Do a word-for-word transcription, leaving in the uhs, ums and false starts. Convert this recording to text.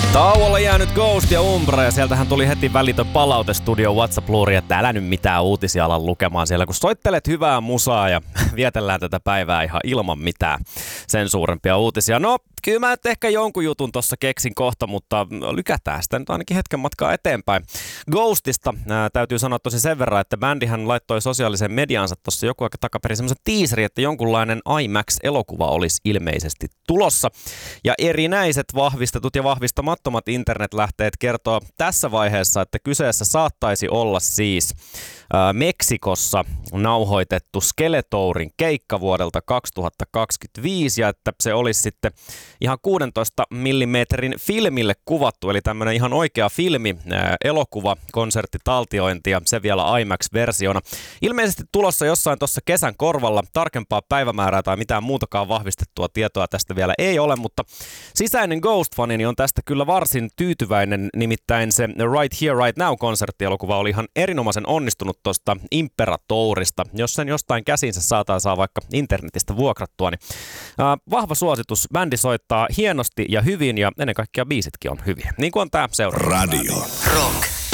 Tauolle jäänyt Ghost ja Umbra, ja sieltähän tuli heti välitön palaute studio WhatsApp-luuri, että älä nyt mitään uutisia ala lukemaan siellä, kun soittelet hyvää musaa ja vietellään tätä päivää ihan ilman mitään sen suurempia uutisia. No, kyllä mä nyt ehkä jonkun jutun tuossa keksin kohta, mutta lykätään sitä nyt ainakin hetken matkaa eteenpäin. Ghostista ää, täytyy sanoa tosi sen verran, että bändihän laittoi sosiaaliseen mediaansa tuossa joku aika takaperin semmoisen teaserin, että jonkunlainen IMAX-elokuva olisi ilmeisesti tulossa. Ja erinäiset vahvistetut ja vahvistamattomat internetlähteet kertoo tässä vaiheessa, että kyseessä saattaisi olla siis ää, Meksikossa nauhoitettu Skeletourin keikka vuodelta kaksituhattakaksikymmentäviisi, ja että se olisi sitten ihan kuusitoista millimetrin filmille kuvattu, eli tämmöinen ihan oikea filmi, ää, elokuva, konserttitaltiointi ja se vielä IMAX-versiona. Ilmeisesti tulossa jossain tuossa kesän korvalla, tarkempaa päivämäärää tai mitään muutakaan vahvistettua tietoa tästä vielä ei ole, mutta sisäinen Ghost-fanini on tästä kyllä varsin tyytyväinen, nimittäin se Right Here, Right Now-konserttielokuva oli ihan erinomaisen onnistunut tuosta Imperatourista. Jos sen jostain käsinsä saataan saa vaikka internetistä vuokrattua, niin ää, vahva suositus. Bändi soittaa hienosti ja hyvin ja ennen kaikkea biisitkin on hyviä. Niin kuin on tää seuraava. Radio Rock.